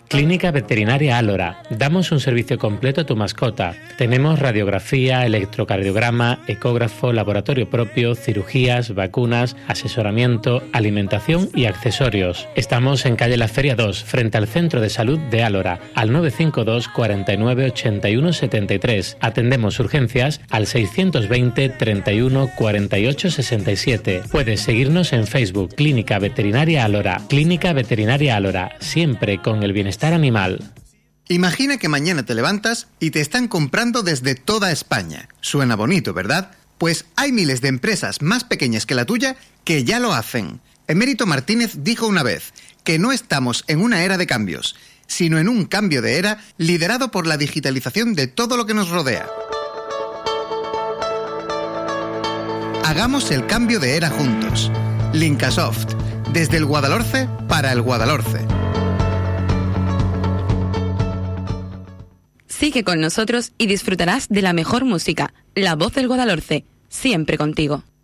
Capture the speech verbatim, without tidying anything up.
Clínica Veterinaria Álora. Damos un servicio completo a tu mascota. Tenemos radiografía, electrocardiograma, ecógrafo, laboratorio propio, cirugías, vacunas, asesoramiento, alimentación y accesorios. Estamos en calle La Feria dos, frente al Centro de Salud de Álora, al nueve cinco dos, cuarenta y nueve, ochenta y uno setenta y tres. Atendemos urgencias al seiscientos veinte, treinta y uno, cuarenta y ocho, sesenta y siete. Puedes seguirnos en Facebook, Clínica Veterinaria Álora. Clínica Veterinaria Álora, siempre con el bienestar animal. Imagina que mañana te levantas y te están comprando desde toda España. Suena bonito, ¿verdad? Pues hay miles de empresas más pequeñas que la tuya que ya lo hacen. Emérito Martínez dijo una vez que no estamos en una era de cambios, sino en un cambio de era liderado por la digitalización de todo lo que nos rodea. Hagamos el cambio de era juntos. Linkasoft, desde el Guadalhorce para el Guadalhorce. Sigue con nosotros y disfrutarás de la mejor música, La Voz del Guadalhorce, siempre contigo.